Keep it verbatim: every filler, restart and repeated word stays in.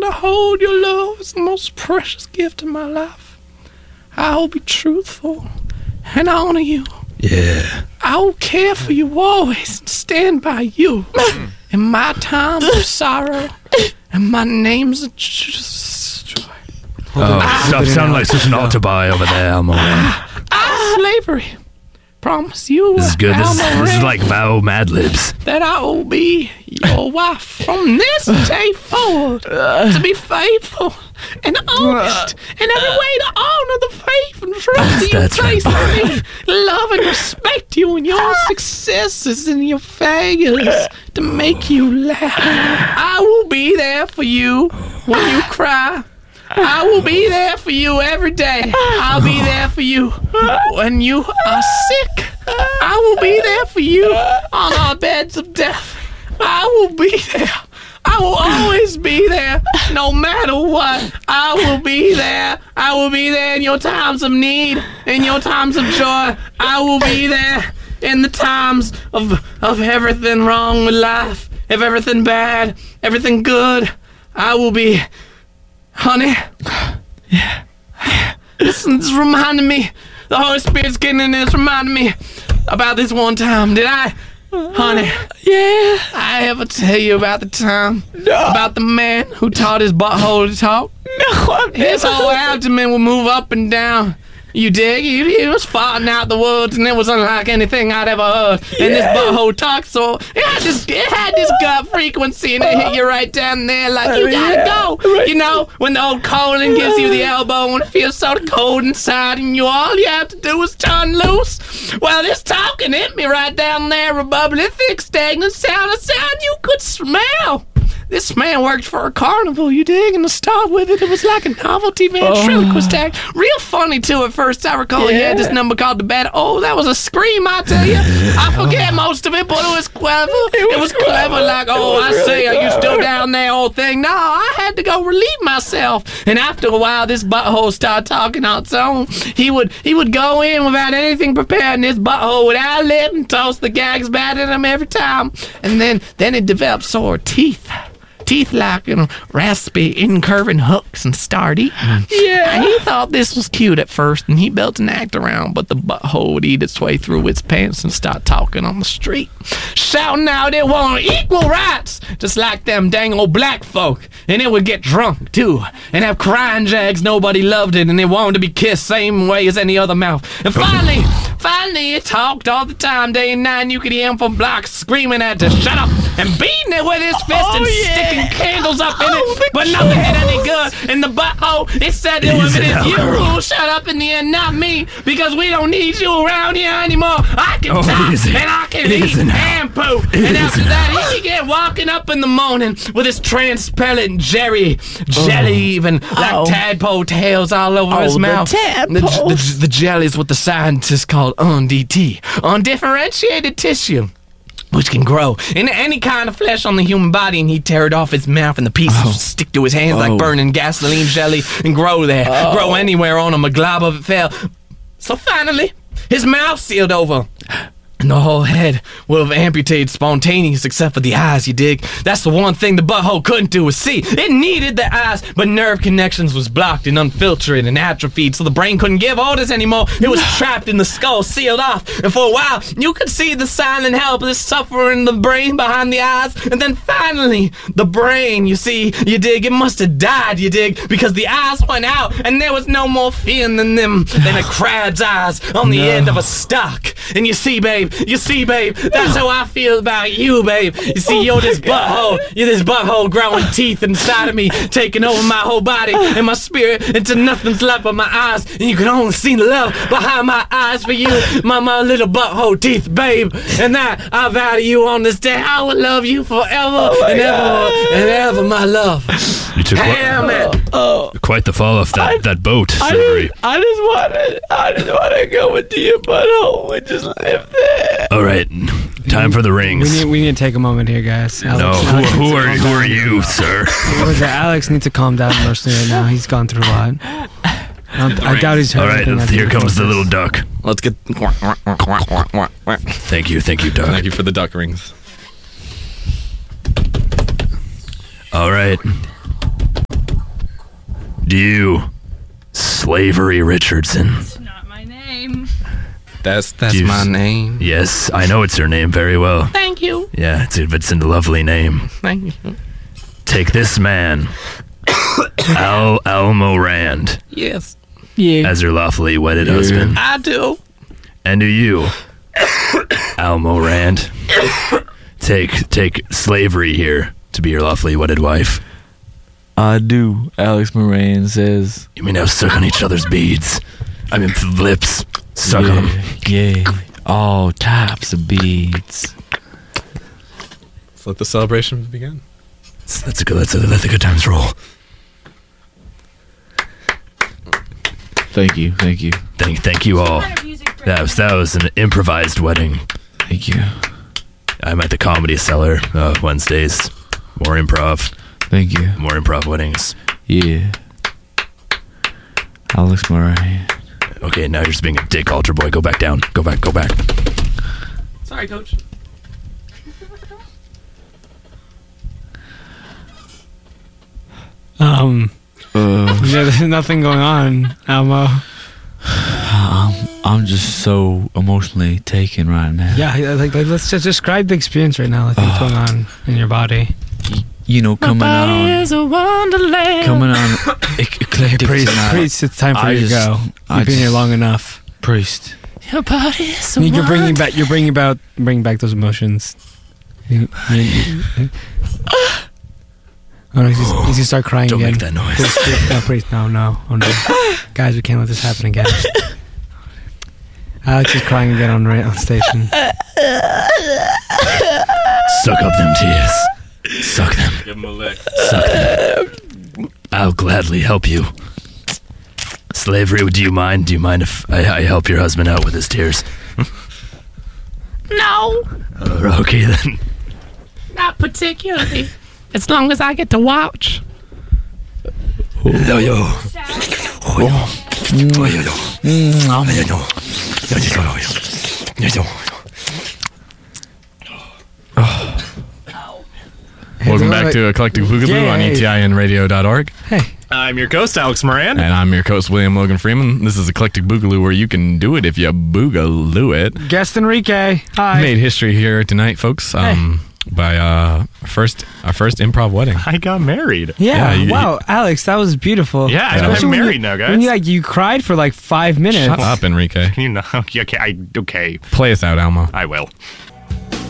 to hold your love as the most precious gift in my life. I will be truthful and honor you. Yeah. I will care for you always and stand by you in my time of sorrow and my name's a joy. Oh, stop sounding like such an autobi over there, Almoran. I, slavery. Promise you, This is good. This is, Almoran, this is like Vow Mad Libs. that I will be your wife from this day forward, to be faithful and honest in every way to honor the faith and trust that you That's place right, in me. Love and respect you and your successes and your failures to make you laugh. I will be there for you when you cry. I will be there for you every day. I'll be there for you when you are sick. I will be there for you on our beds of death. I will be there. I will always be there, no matter what. I will be there. I will be there in your times of need, in your times of joy. I will be there in the times of of everything wrong with life, of everything bad, everything good. I will be, honey. Yeah. This is reminding me. The Holy Spirit's getting in this, reminding me about this one time. Did I? Honey, yeah, I ever tell you about the time? No. About the man who taught his butthole to talk? No, I've His never. whole abdomen would move up and down. You dig? He, he was farting out the words, and it was unlike anything I'd ever heard. Yeah. And this butthole talked, so it had this, it had this gut frequency, and it hit you right down there like, you gotta go. Right. You know, when the old colon gives you the elbow, and it feels so cold inside, and you all you have to do is turn loose. Well, this talking hit me right down there, a bubbly, thick, stagnant sound, a sound you could smell. This man worked for a carnival, you dig? And to start with it, it was like a novelty ventriloquist oh. act. Real funny, too, at first. I recall yeah. he had this number called The Bad. Oh, that was a scream, I tell you. I forget most of it, but it was clever. It was, it was clever, clever, like, oh, I really see, clever. Are you still down there, old thing? No, I had to go relieve myself. And after a while, this butthole started talking on its own. He would he would go in without anything prepared, and his butthole would ad-lib and toss the gags back at him every time. And then, then it developed sore teeth. Teeth like, you know, raspy, incurving hooks and started eating. Yeah. And he thought this was cute at first, and he built an act around, but the butthole would eat its way through its pants and start talking on the street, shouting out it wanted equal rights, just like them dang old black folk. And it would get drunk, too, and have crying jags. Nobody loved it, and it wanted to be kissed same way as any other mouth. And finally, finally, it talked all the time, day and night, and you could hear him from blocks screaming at it to shut up and beating it with his fist oh, and yeah. sticking candles up in oh, it, but nothing had any good. And the butthole, it said to him, it is you who will shut up in the end, not me, because we don't need you around here anymore. I can oh, talk, and I can eat and poop. It and after that, he began walking up in the morning with his transparent jerry, jelly, oh. even like oh. tadpole tails all over oh, his mouth. The, the, the, the jellies what the scientists call U D T, undifferentiated tissue, which can grow in any kind of flesh on the human body, and he'd tear it off his mouth, and the pieces oh. would stick to his hands oh. like burning gasoline jelly and grow there, oh. grow anywhere on him. A glob of it fell. So finally, his mouth sealed over, and the whole head would have amputated spontaneous except for the eyes, you dig? That's the one thing the butthole couldn't do was see. It needed the eyes, but nerve connections was blocked and unfiltered and atrophied, so the brain couldn't give orders anymore. It was trapped in the skull, sealed off, and for a while, you could see the silent helpless suffering in the brain behind the eyes, and then finally, the brain, you see, you dig, it must have died, you dig, because the eyes went out, and there was no more fear than them, than a crab's eyes on the no. end of a stalk. And you see, babe, You see, babe, that's how I feel about you, babe. You see, oh you're this butthole. You're this butthole growing teeth inside of me, taking over my whole body and my spirit until nothing's left but my eyes. And you can only see the love behind my eyes for you, my, my little butthole teeth, babe. And that I vow to you on this day. I will love you forever oh and God. ever and ever, my love. You took quite, oh, quite the fall off that, I, that boat, I just, I just want to I just want to go into your butthole and just live there. All right, time for the rings. We need, we need to take a moment here, guys. Alex, no, who, Alex who are who are you, sir? Alex needs to calm down emotionally right now. He's gone through a lot. I, I doubt he's heard All right, anything. Here comes the little duck. Let's get. Thank you, thank you, duck. Thank you for the duck rings. All right. Do you, Slavery Richardson? It's not my name. That's that's Jeez. my name. Yes, I know it's your name very well. Thank you. Yeah, it's a, it's a lovely name. Thank you. Take this man, Al Almo Rand, Yes, Yeah. as your lawfully wedded husband. I do. And do you, Almo Rand, take take Slavery here to be your lawfully wedded wife. I do. Alex Moran says. You may now suck on each other's beads. I mean, lips. Suck yeah, on them. Yeah. All types of beads. Let's let the celebration begin. That's, that's a good. That's a, let the good times roll. Thank you. Thank you. Thank, thank you all. That was that was an improvised wedding. Thank you. I'm at the Comedy Cellar uh, Wednesdays. More improv. Thank you. More improv weddings. Yeah. Alex Moran. Okay, now you're just being a dick, altar boy. Go back down. Go back. Go back. Sorry, Coach. Um, Uh, yeah, there's nothing going on, Almo. I'm, I'm just so emotionally taken right now. Yeah, yeah, like, like let's just describe the experience right now. Like what's going on in your body. You know, coming on. is a wonderland. Coming on. ec- Eclectic Priest, tonight. priest, it's time for I you to just- go. I You've been here just- long enough. Priest. Your body is a You're bringing wonder- back. You're bringing about. Bringing back those emotions. You- you- you- Oh no, he's, he's gonna start crying Don't again. make that noise. Priest, priest, no, priest, no, no, oh no, guys, we can't let this happen again. Alex is crying again on ra- on station. Suck up them tears. Suck them. Give him a lick. Suck them. I'll gladly help you. Slavery, do you mind? Do you mind if I, I help your husband out with his tears? No, Uh, okay then. not particularly. As long as I get to watch. Yo yo. Yo yo. Yo yo. Yo yo. Yo yo. Welcome back to Eclectic Boogaloo on Yay. E T I N radio dot org. Hey, I'm your host, Alex Moran. And I'm your host, William Logan Freeman. This is Eclectic Boogaloo, where you can do it if you boogaloo it. guest Enrique. Hi. Made history here tonight, folks. Um, by uh, our first our first improv wedding. I got married. Yeah, Yeah, you- wow, Alex, that was beautiful. Yeah, I know. Especially I'm when you- married now, guys. When you like you cried for like five minutes. Shut up, Enrique. Can you not? Okay, I, okay. Play us out, Almo. I will.